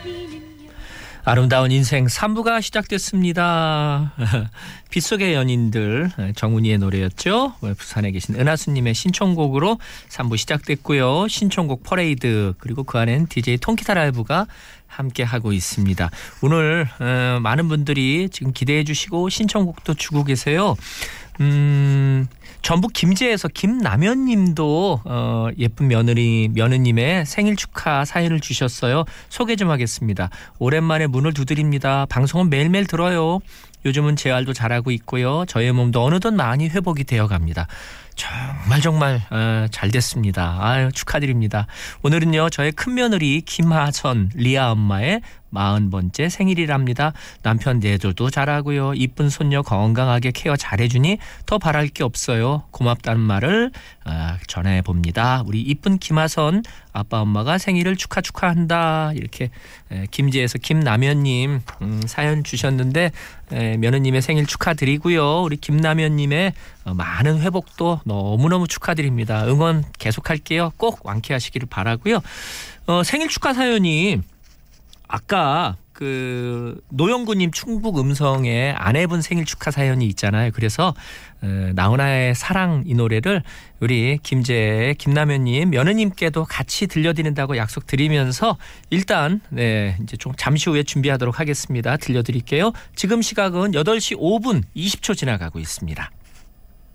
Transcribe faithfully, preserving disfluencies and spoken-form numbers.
아름다운 인생 삼 부가 시작됐습니다. 빗속의 연인들 정훈이의 노래였죠. 부산에 계신 은하수님의 신청곡으로 삼 부 시작됐고요. 신청곡 퍼레이드 그리고 그 안엔 디제이 통기타 라이브가 함께하고 있습니다. 오늘 어, 많은 분들이 지금 기대해 주시고 신청곡도 주고 계세요. 음... 전북 김제에서 김남현님도 어, 예쁜 며느리 며느님의 생일 축하 사연을 주셨어요. 소개 좀 하겠습니다. 오랜만에 문을 두드립니다. 방송은 매일매일 들어요. 요즘은 재활도 잘하고 있고요. 저의 몸도 어느덧 많이 회복이 되어갑니다. 정말 정말 어, 잘 됐습니다. 아유, 축하드립니다. 오늘은요 저의 큰며느리 김하선 리아 엄마의 마흔 번째 생일이랍니다. 남편 내조도 잘하고요. 이쁜 손녀 건강하게 케어 잘해주니 더 바랄 게 없어요. 고맙다는 말을 어, 전해봅니다. 우리 이쁜 김하선 아빠 엄마가 생일을 축하 축하한다. 이렇게 에, 김제에서 김남현님 음, 사연 주셨는데 에, 며느님의 생일 축하드리고요. 우리 김남현님의 어, 많은 회복도 너무너무 축하드립니다. 응원 계속할게요. 꼭 완쾌하시기를 바라고요. 어, 생일 축하 사연이 아까 그 노영구님 충북 음성의 아내분 생일 축하 사연이 있잖아요. 그래서 어, 나훈아의 사랑 이 노래를 우리 김제 김남현님 며느님께도 같이 들려드린다고 약속드리면서 일단 네 이제 좀 잠시 후에 준비하도록 하겠습니다. 들려드릴게요. 지금 시각은 여덟 시 오 분 이십 초 지나가고 있습니다.